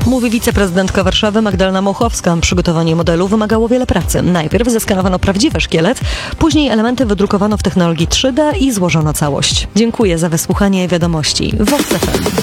Mówi wiceprezydentka Warszawy Magdalena Mochowska. Przygotowanie modelu wymagało wiele pracy. Najpierw zeskanowano prawdziwy szkielet, później elementy wydrukowano w technologii 3D i złożono całość. Dziękuję za wysłuchanie wiadomości w Vox FM.